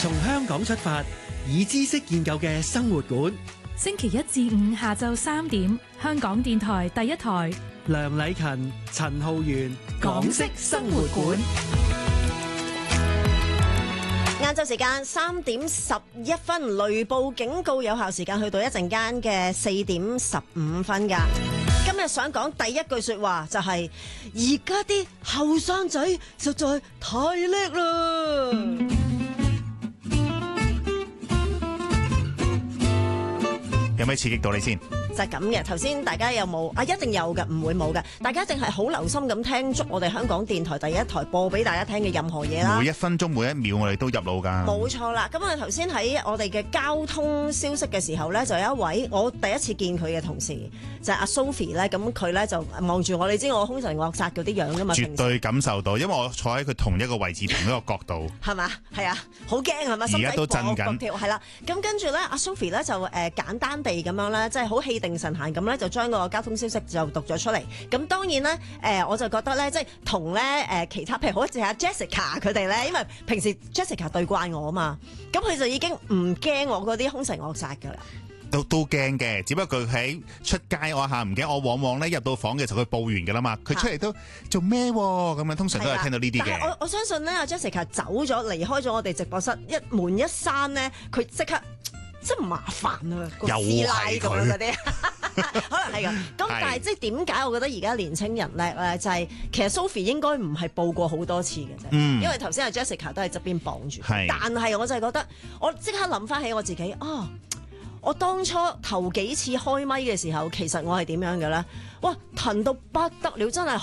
從香港出發，以知識建構嘅生活館。 星期一至五下晝3點，香港電台第一台。 梁禮勤、陳浩源，港式生活館。 晏晝時間3點11分，雷暴警告有效時間去到一陣間嘅4點15分㗎。今日想講第一句說話就係：而家啲後生仔實在太叻啦！ 有咩刺激到你先？ 就係咁嘅。頭先大家有冇啊？一定有嘅，唔會冇嘅。大家淨係好留心咁聽足我哋香港電台第一台播俾大家聽嘅任何嘢啦。 每一分鐘每一秒我哋都入腦㗎。 冇錯啦。咁啊頭先喺我哋嘅交通消息嘅時候咧，就有一位我第一次見佢嘅同事，就係阿 Sophie 咧。咁佢咧就望住我，你知我兇神惡煞嗰啲樣㗎嘛？ 絕對感受到，因為我坐喺佢同一個位置同一個角度。 係嘛？係啊，好驚係嘛？ 而家都震緊。 係啦。咁跟住咧，阿 Sophie 咧就簡單地咁樣咧，即係好氣定神閒咁咧，就將個交通消息就讀咗出嚟。咁當然咧，我就覺得咧，即係同咧其他譬如好似阿 Jessica 佢哋咧，因為平時 Jessica 對慣我啊嘛，咁佢就已經唔驚我嗰啲兇神惡煞㗎啦。 都驚嘅，只不過佢喺出街我下唔驚，我往往咧入到房嘅時候佢報完㗎啦嘛，佢出嚟都做咩咁樣，通常都係聽到呢啲嘅。 但係我相信咧，阿 Jessica 走咗離開咗我哋直播室，一門一閂咧，佢即刻真麻煩啊！個師奶咁樣嗰啲，可能係咁。咁但係即係點解我覺得而家年青人叻咧？就係其實 Sophie 應該唔係報過好多次嘅啫，因為頭先阿 Jessica 都喺側邊綁住。但係我就係覺得，我即刻諗翻起我自己我當初頭幾次開咪嘅時候，其實我係點樣嘅咧？哇，騰到不得了，真係